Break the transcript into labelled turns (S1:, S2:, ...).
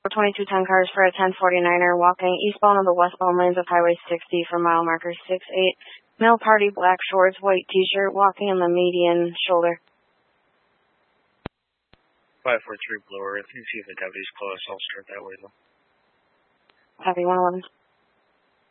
S1: 2210 cars for a 1049er walking eastbound on the westbound lanes of Highway 60 for mile marker 68. Male party, black shorts, white t-shirt, walking in the median shoulder.
S2: 543 Blue Earth. You see if the deputy's close. I'll start that way though.
S1: Copy 111.